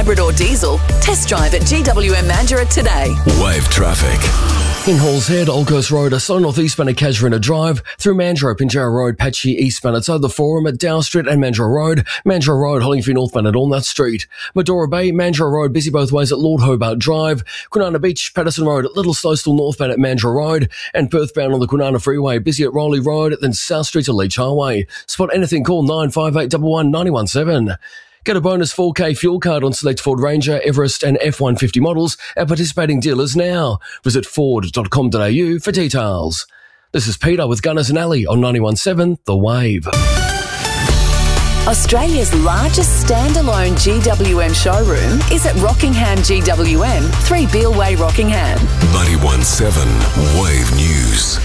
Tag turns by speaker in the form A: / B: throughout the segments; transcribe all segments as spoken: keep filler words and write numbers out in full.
A: hybrid or diesel, test drive at G W M Mandurah today.
B: Wave traffic.
C: In Halls Head, Old Coast Road, a slow north-eastbound at Casuarina Drive, through Mandurah, Pinjarra Road, Patchy eastbound outside the Forum at Dow Street and Mandurah Road, Mandurah Road, Hollingford northbound at Allnut Street, Medora Bay, Mandurah Road, busy both ways at Lord Hobart Drive, Kwinana Beach, Patterson Road, Little Slow still northbound at Mandurah Road, and Perth bound on the Kwinana Freeway, busy at Rowley Road, then South Street to Leach Highway. Spot anything, call nine five eight one one nine one seven. Get a bonus four K fuel card on select Ford Ranger, Everest and F one fifty models at participating dealers now. Visit ford dot com dot a u for details. This is Peter with Gunners and Alley on ninety-one point seven The Wave.
A: Australia's largest standalone G W M showroom is at Rockingham G W M, three Beale Way, Rockingham.
B: ninety-one point seven Wave News.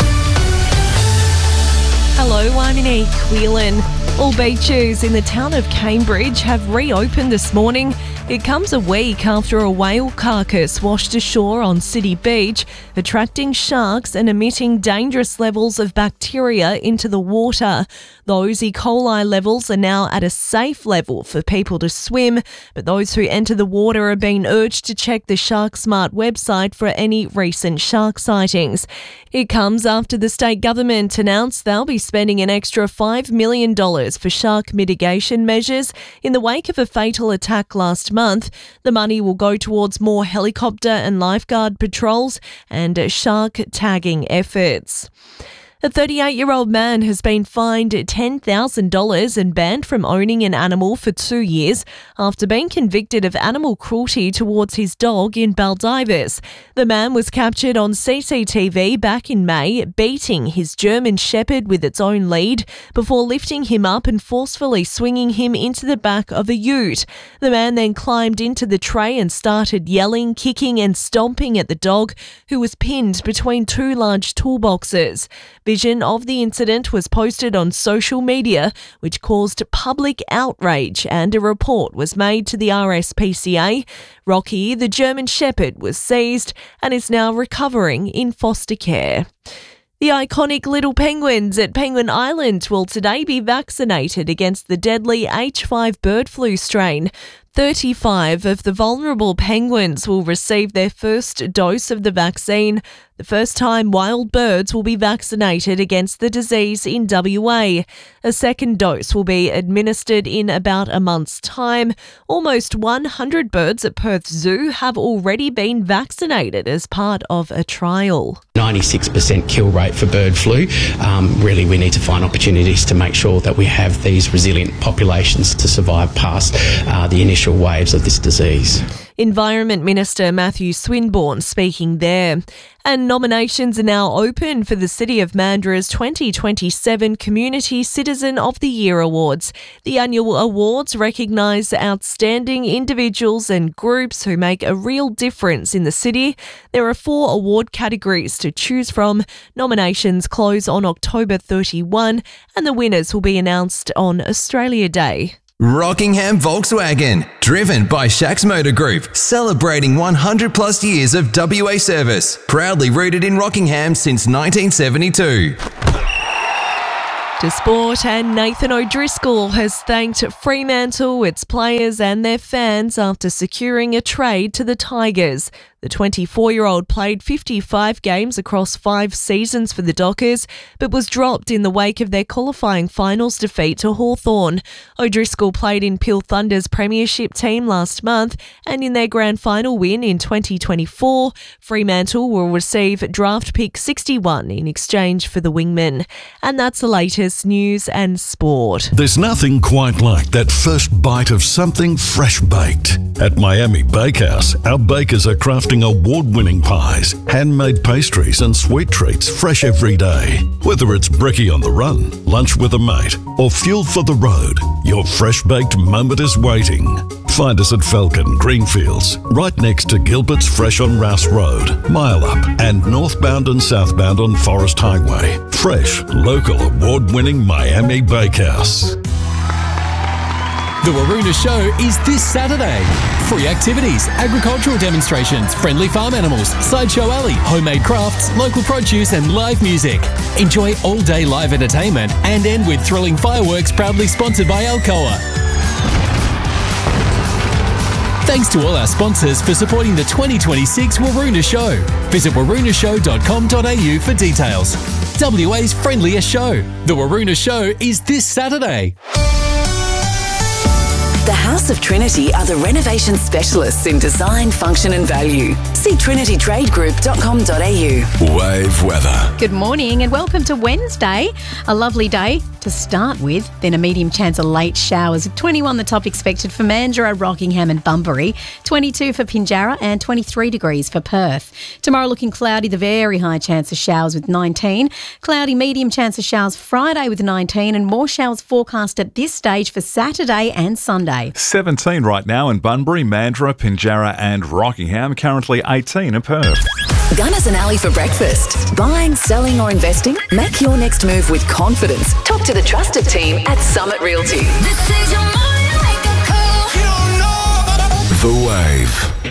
D: Hello, I'm Anique Whelan. All beaches in the town of Cambridge have reopened this morning. It comes a week after a whale carcass washed ashore on City Beach, attracting sharks and emitting dangerous levels of bacteria into the water. Those E. coli levels are now at a safe level for people to swim, but those who enter the water are being urged to check the SharkSmart website for any recent shark sightings. It comes after the state government announced they'll be spending an extra five million dollars for shark mitigation measures in the wake of a fatal attack last month. The money will go towards more helicopter and lifeguard patrols and shark tagging efforts. A thirty-eight-year-old man has been fined ten thousand dollars and banned from owning an animal for two years after being convicted of animal cruelty towards his dog in Baldivis. The man was captured on C C T V back in May, beating his German Shepherd with its own lead before lifting him up and forcefully swinging him into the back of a ute. The man then climbed into the tray and started yelling, kicking and stomping at the dog, who was pinned between two large toolboxes. Vision of the incident was posted on social media, which caused public outrage, and a report was made to the R S P C A. Rocky, the German Shepherd, was seized and is now recovering in foster care. The iconic little penguins at Penguin Island will today be vaccinated against the deadly H five bird flu strain. thirty-five of the vulnerable penguins will receive their first dose of the vaccine, the first time wild birds will be vaccinated against the disease in W A. A second dose will be administered in about a month's time. Almost one hundred birds at Perth Zoo have already been vaccinated as part of a trial.
E: ninety-six percent kill rate for bird flu. Um, really, we need to find opportunities to make sure that we have these resilient populations to survive past uh, the initial waves of this disease.
D: Environment Minister Matthew Swinburne speaking there. And nominations are now open for the City of Mandurah's twenty twenty-seven Community Citizen of the Year Awards. The annual awards recognise outstanding individuals and groups who make a real difference in the city. There are four award categories to choose from. Nominations close on October thirty-first and the winners will be announced on Australia Day.
F: Rockingham Volkswagen, driven by Shacks Motor Group, celebrating one hundred plus years of W A service, proudly rooted in Rockingham since nineteen seventy-two.
D: To sport, and Nathan O'Driscoll has thanked Fremantle, its players and their fans after securing a trade to the Tigers. The twenty-four-year-old played fifty-five games across five seasons for the Dockers, but was dropped in the wake of their qualifying finals defeat to Hawthorn. O'Driscoll played in Peel Thunder's premiership team last month, and in their grand final win in twenty twenty-four, Fremantle will receive draft pick sixty-one in exchange for the wingman. And that's the latest news and sport.
B: There's nothing quite like that first bite of something fresh baked. At Miami Bakehouse, our bakers are crafting award-winning pies, handmade pastries and sweet treats fresh every day. Whether it's brekkie on the run, lunch with a mate, or fuel for the road, your fresh-baked moment is waiting. Find us at Falcon Greenfields, right next to Gilbert's Fresh on Rouse Road, Mile Up, and northbound and southbound on Forest Highway. Fresh, local, award-winning Miami Bakehouse.
G: The Waroona Show is this Saturday. Free activities, agricultural demonstrations, friendly farm animals, sideshow alley, homemade crafts, local produce and live music. Enjoy all-day live entertainment and end with thrilling fireworks proudly sponsored by Alcoa. Thanks to all our sponsors for supporting the twenty twenty-six Waroona Show. Visit waroona show dot com dot a u for details. W A's friendliest show. The Waroona Show is this Saturday.
A: The House of Trinity are the renovation specialists in design, function and value. See trinity trade group dot com dot a u.
H: Wave weather.
I: Good morning and welcome to Wednesday. A lovely day to start with, then a medium chance of late showers. twenty-one the top expected for Mandurah, Rockingham and Bunbury, twenty-two for Pinjarra and twenty-three degrees for Perth. Tomorrow looking cloudy, the very high chance of showers with nineteen. Cloudy, medium chance of showers Friday with nineteen, and more showers forecast at this stage for Saturday and Sunday.
J: seventeen right now in Bunbury, Mandurah, Pinjarra and Rockingham, currently eighteen in Perth.
A: Gunners and Ali for breakfast. Buying, selling or investing? Make your next move with confidence. Talk to the trusted team at Summit Realty.
H: The Wave.